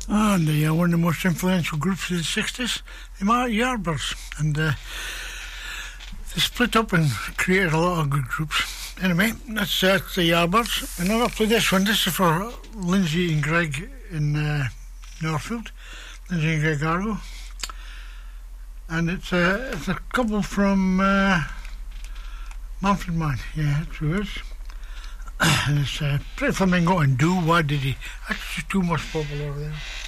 And they are one of the most influential groups of the 60s, the Yardbirds. And they split up and created a lot of good groups. Anyway, that's the Yardbirds. And then up to this one. This is for Lindsay and Greg in Northfield. Lindsay and Greg Argo. And it's a couple from Manfred Mann. Yeah, that's who it is. And it's Pretty Flamingo and Do Why Did He? That's just too much popular over there.